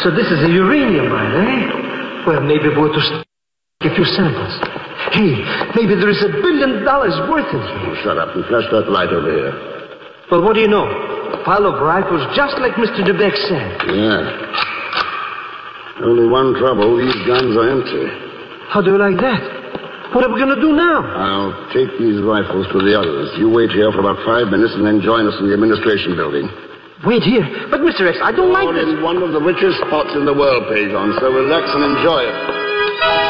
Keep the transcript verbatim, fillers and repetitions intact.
So this is a uranium mine, eh? Well, maybe we're to st- a few samples. Hey, maybe there is a billion dollars worth in here. Oh, shut up and flash that light over here. Well, what do you know? A pile of rifles, just like Mister DeBeck said. Yeah. Only one trouble, these guns are empty. How do you like that? What are we going to do now? I'll take these rifles to the others. You wait here for about five minutes and then join us in the administration building. Wait here. But, Mister X, I don't like You're this. in one of the richest spots in the world, Pajon, so relax and enjoy it.